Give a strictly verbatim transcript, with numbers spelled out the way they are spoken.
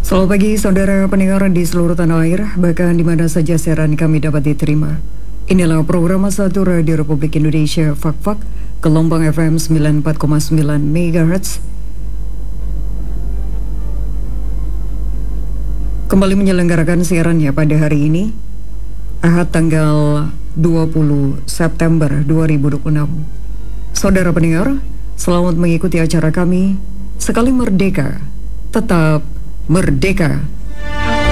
Selamat pagi saudara pendengar di seluruh tanah air, bahkan di mana saja siaran kami dapat diterima. Inilah program satu Radio Republik Indonesia Fak-Fak, gelombang F M sembilan puluh empat koma sembilan megahertz. Kembali menyelenggarakan siarannya pada hari ini, Ahad tanggal dua puluh September dua ribu dua puluh enam. Saudara pendengar, selamat mengikuti acara kami. Sekali merdeka, tetap merdeka.